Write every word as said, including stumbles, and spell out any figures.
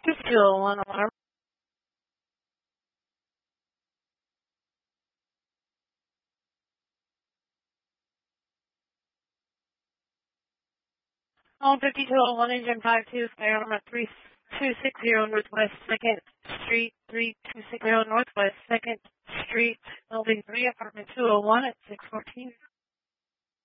two oh one alarm. Home fifty-two oh one, engine five two, Skyarm at three two six zero Northwest second Street, three two six zero Northwest second Street, Building three, Apartment two oh one at six fourteen.